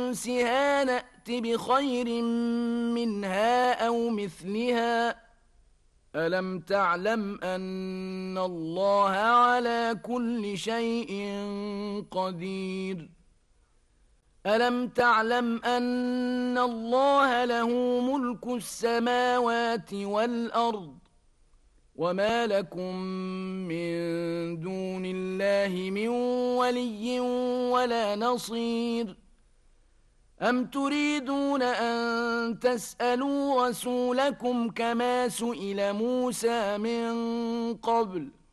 ننسها نأت بخير منها أو مثلها ألم تعلم أن الله على كل شيء قدير ألم تعلم أن الله له ملك السماوات والأرض وما لكم من دون الله من ولي ولا نصير أم تريدون أن تسألوا رسولكم كما سئل موسى من قبل